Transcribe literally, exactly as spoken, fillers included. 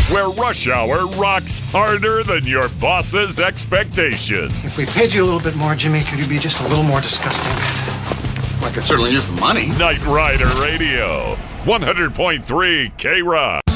where rush hour rocks harder than your boss's expectations. If we paid you a little bit more, Jimmy, could you be just a little more disgusting? Well, I could certainly use the money. Knight Rider Radio, one hundred point three K-Rock.